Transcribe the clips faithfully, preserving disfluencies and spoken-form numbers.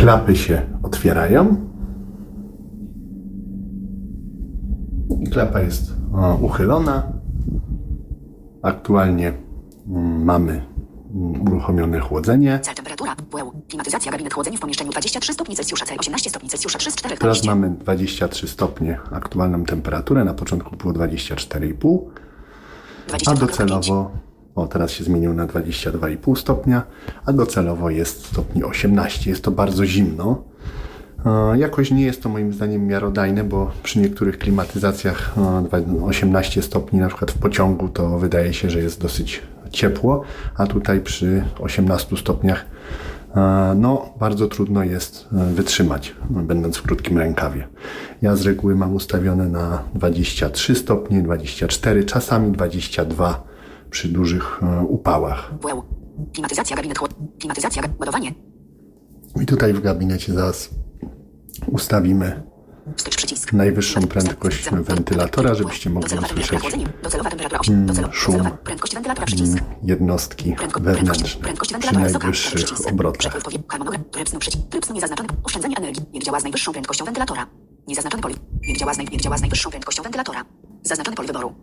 Klapy się otwierają. I klapa jest o, uchylona. Aktualnie mm, mamy mm, uruchomione chłodzenie. Cel temperatura. W E U. Klimatyzacja. Gabinet chłodzenia w pomieszczeniu dwadzieścia trzy stopni Celsjusza. Cel osiemnaście stopni Celsjusza. trzy z czterech. Teraz mamy dwadzieścia trzy stopnie aktualną temperaturę. Na początku było dwadzieścia cztery i pół. A docelowo, o teraz się zmienił na dwadzieścia dwa i pół stopnia, a docelowo jest stopni osiemnaście. Jest to bardzo zimno. E, jakoś nie jest to moim zdaniem miarodajne, bo przy niektórych klimatyzacjach e, osiemnaście stopni, na przykład w pociągu, to wydaje się, że jest dosyć ciepło, a tutaj przy osiemnastu stopniach e, no bardzo trudno jest wytrzymać, będąc w krótkim rękawie. Ja z reguły mam ustawione na dwadzieścia trzy stopnie, dwadzieścia cztery, czasami dwadzieścia dwa przy dużych e, upałach. W E U. Klimatyzacja. Gabinet chłodzenia. Klimatyzacja. Ładowanie. I tutaj w gabinecie zaraz ustawimy Wstecz przycisk. najwyższą prędkość wentylatora, żebyście mogli usłyszeć Docelowa temperatura osiem. Docelowa. szum Prędkość wentylatora. Przycisk. jednostki wewnętrzne przy najwyższych obrotach. Harmonogram. Tryb snu. Przycisk. Tryb snu niezaznaczony. Oszczędzanie energii. Niech działa z najwyższą prędkością wentylatora. Niezaznaczony pole. Niech działa z, naj... Niech działa z najwyższą prędkością wentylatora. Zaznaczone pole wyboru.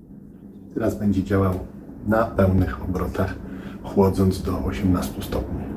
Teraz będzie działał na pełnych obrotach, chłodząc do osiemnastu stopni.